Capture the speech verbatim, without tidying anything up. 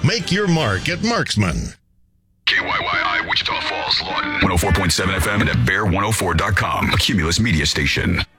Make your mark at Marksman. K Y Y I, Wichita Falls, Lawton. one oh four point seven F M and at bear one oh four dot com. A Cumulus media station.